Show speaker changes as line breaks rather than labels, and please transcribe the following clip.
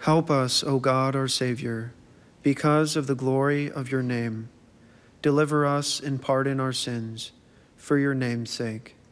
Help us, O God, our Savior, because of the glory of your name. Deliver us and pardon our sins, for your name's sake.